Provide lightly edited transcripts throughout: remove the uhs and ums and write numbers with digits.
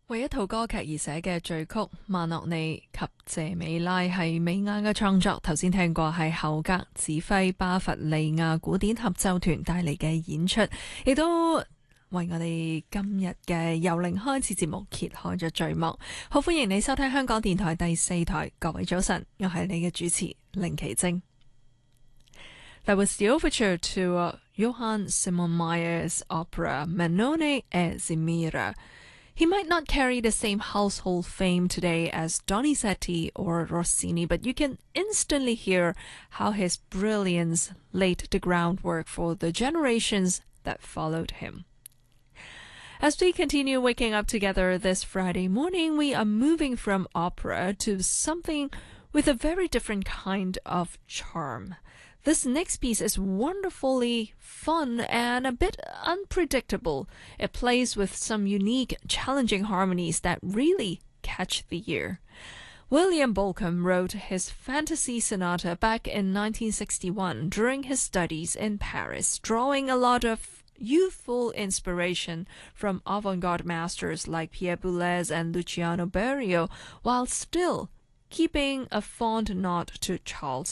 為一套歌劇而寫嘅序曲，曼諾尼及謝美拉係美亞嘅創作。頭先聽過係侯格指揮巴伐利亞古典合奏團帶嚟嘅演出，亦都為我哋今日嘅由零開始節目揭開咗序幕。好歡迎你收聽香港電台第四台，各位早晨，我係你嘅主持凌奇晶。That was the overture to Johann Simon Mayer's opera Mannone e Zimira.He might not carry the same household fame today as Donizetti or Rossini, but you can instantly hear how his brilliance laid the groundwork for the generations that followed him. As we continue waking up together this Friday morning, we are moving from opera to something with a very different kind of charm.This next piece is wonderfully fun and a bit unpredictable. It plays with some unique, challenging harmonies that really catch the ear. William Bolcom wrote his Fantasy Sonata back in 1961 during his studies in Paris, drawing a lot of youthful inspiration from avant-garde masters like Pierre Boulez and Luciano Berio, while still keeping a fond nod to Charles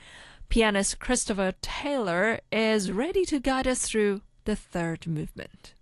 Ives.Pianist Christopher Taylor is ready to guide us through the third movement.